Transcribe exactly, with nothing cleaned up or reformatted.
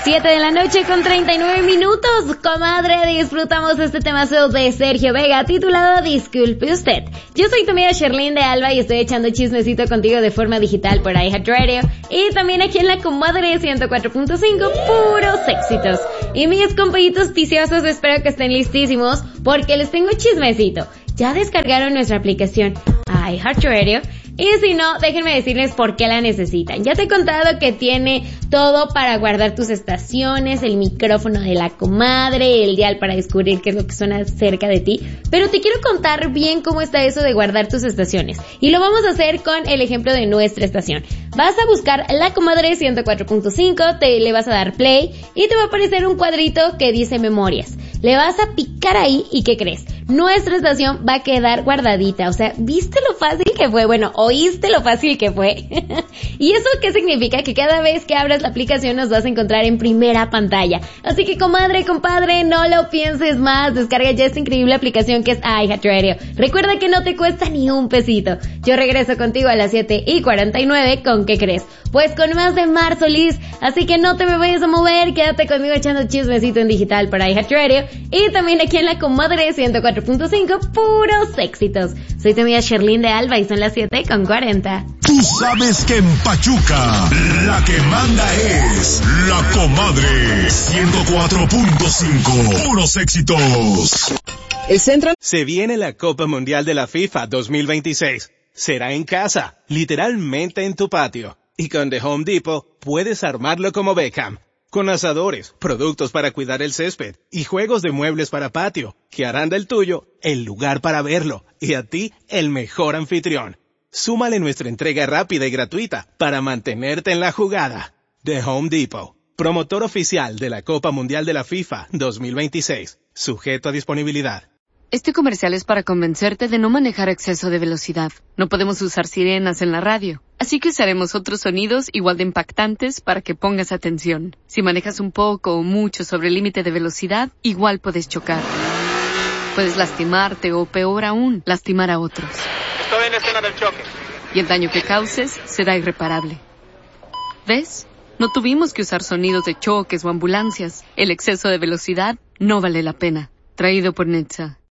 siete de la noche con treinta y nueve minutos, comadre, disfrutamos este temazo de Sergio Vega titulado Disculpe Usted. Yo soy tu amiga Sherlyn de Alba y estoy echando chismecito contigo de forma digital por iHeartRadio y también aquí en la comadre ciento cuatro punto cinco, puros éxitos. Y mis compañitos viciosos, espero que estén listísimos porque les tengo chismecito. ¿Ya descargaron nuestra aplicación iHeartRadio? Y si no, déjenme decirles por qué la necesitan. Ya te he contado que tiene todo para guardar tus estaciones, el micrófono de la comadre, el dial para descubrir qué es lo que suena cerca de ti. Pero te quiero contar bien cómo está eso de guardar tus estaciones. Y lo vamos a hacer con el ejemplo de nuestra estación. Vas a buscar la comadre ciento cuatro punto cinco, te le vas a dar play y te va a aparecer un cuadrito que dice memorias. Le vas a picar ahí y ¿qué crees? Nuestra estación va a quedar guardadita. O sea, ¿viste lo fácil que fue? Bueno, ¿oíste lo fácil que fue? ¿Y eso qué significa? Que cada vez que abras la aplicación nos vas a encontrar en primera pantalla. Así que, comadre, compadre, no lo pienses más. Descarga ya esta increíble aplicación que es iHeartRadio. Recuerda que no te cuesta ni un pesito. Yo regreso contigo a las siete y cuarenta y nueve. ¿Con qué crees? Pues con más de Mar Solís. Así que no te me vayas a mover. Quédate conmigo echando chismecito en digital para iHeartRadio. Y también aquí en la comadre ciento cuatro punto cinco, puros éxitos. Soy tu amiga Sherlyn de Alba y son las siete con cuarenta. Tú sabes que en Pachuca la que manda es la comadre ciento cuatro punto cinco, puros éxitos. El centro... Se viene la Copa Mundial de la FIFA dos mil veintiséis. Será en casa, literalmente en tu patio. Y con The Home Depot puedes armarlo como Beckham. Con asadores, productos para cuidar el césped y juegos de muebles para patio, que harán del tuyo el lugar para verlo y a ti el mejor anfitrión. Súmale nuestra entrega rápida y gratuita para mantenerte en la jugada. The Home Depot, promotor oficial de la Copa Mundial de la FIFA dos mil veintiséis, sujeto a disponibilidad. Este comercial es para convencerte de no manejar a exceso de velocidad. No podemos usar sirenas en la radio, así que usaremos otros sonidos igual de impactantes para que pongas atención. Si manejas un poco o mucho sobre el límite de velocidad, igual puedes chocar. Puedes lastimarte o, peor aún, lastimar a otros. Estoy en la escena del choque. Y el daño que causes será irreparable. ¿Ves? No tuvimos que usar sonidos de choques o ambulancias. El exceso de velocidad no vale la pena. Traído por Netza.